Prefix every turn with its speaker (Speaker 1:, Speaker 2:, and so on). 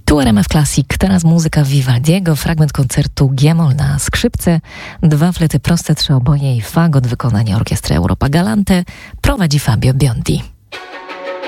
Speaker 1: Tu RMF Classic, teraz muzyka Vivaldiego, fragment koncertu G-moll na skrzypce, 2 flety proste, 3 oboje i fagot, wykonanie orkiestry Europa Galante, prowadzi Fabio Biondi.